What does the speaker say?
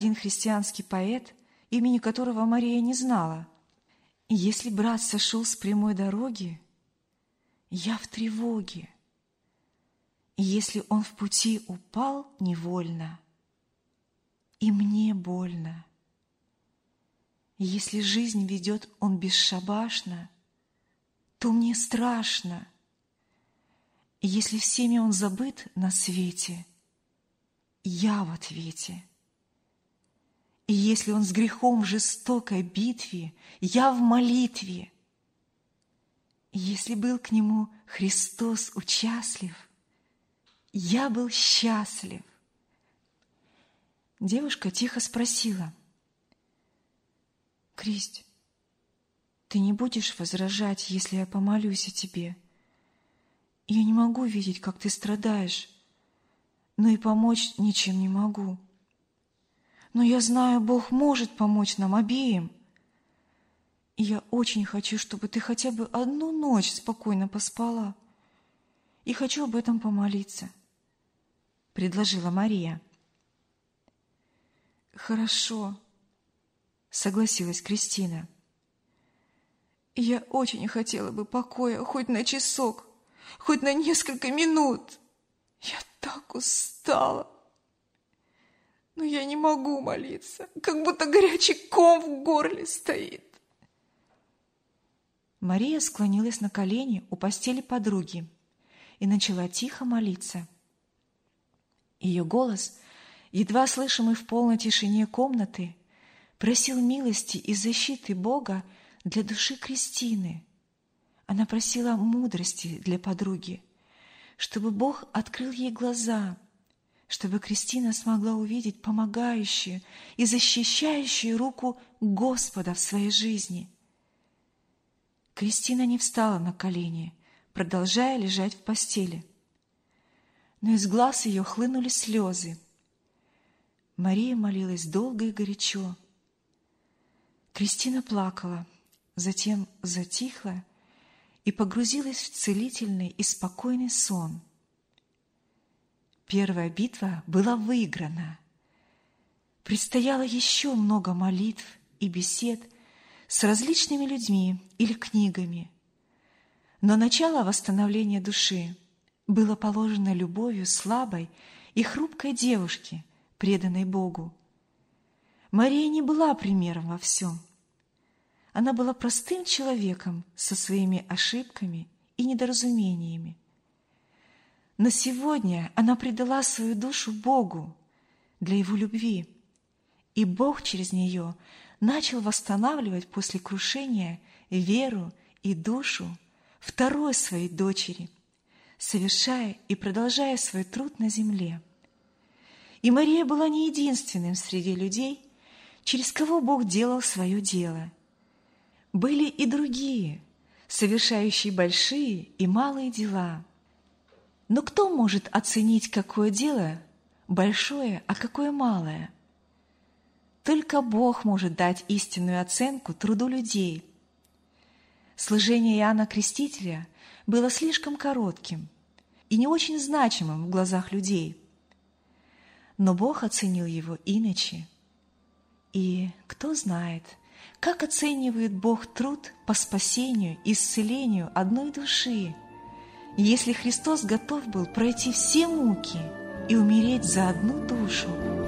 один христианский поэт, имени которого Мария не знала. «Если брат сошел с прямой дороги, я в тревоге. И если он в пути упал невольно, и мне больно. И если жизнь ведет он бесшабашно, то мне страшно. И если всеми он забыт на свете, я в ответе. И если он с грехом в жестокой битве, я в молитве. И если был к нему Христос участлив, я был счастлив». Девушка тихо спросила: «Кристь, ты не будешь возражать, если я помолюсь о тебе? Я не могу видеть, как ты страдаешь, но и помочь ничем не могу. Но я знаю, Бог может помочь нам обеим. И я очень хочу, чтобы ты хотя бы одну ночь спокойно поспала. И хочу об этом помолиться», — предложила Мария. «Хорошо», — согласилась Кристина. «Я очень хотела бы покоя хоть на часок, хоть на несколько минут. Я так устала. Но я не могу молиться, как будто горячий ком в горле стоит». Мария склонилась на колени у постели подруги и начала тихо молиться. Ее голос, едва слышимый в полной тишине комнаты, просил милости и защиты Бога для души Кристины. Она просила мудрости для подруги, чтобы Бог открыл ей глаза, чтобы Кристина смогла увидеть помогающую и защищающую руку Господа в своей жизни. Кристина не встала на колени, продолжая лежать в постели. Но из глаз ее хлынули слезы. Мария молилась долго и горячо. Кристина плакала, затем затихла и погрузилась в целительный и спокойный сон. Первая битва была выиграна. Предстояло еще много молитв и бесед с различными людьми или книгами. Но начало восстановления души было положено любовью слабой и хрупкой девушки, преданной Богу. Мария не была примером во всем. Она была простым человеком со своими ошибками и недоразумениями. Но сегодня она предала свою душу Богу для Его любви, и Бог через нее начал восстанавливать после крушения веру и душу второй своей дочери, совершая и продолжая свой труд на земле. И Мария была не единственным среди людей, через кого Бог делал свое дело. Были и другие, совершающие большие и малые дела. Но кто может оценить, какое дело большое, а какое малое? Только Бог может дать истинную оценку труду людей. Служение Иоанна Крестителя было слишком коротким и не очень значимым в глазах людей. Но Бог оценил его иначе. И кто знает, как оценивает Бог труд по спасению и исцелению одной души, если Христос готов был пройти все муки и умереть за одну душу.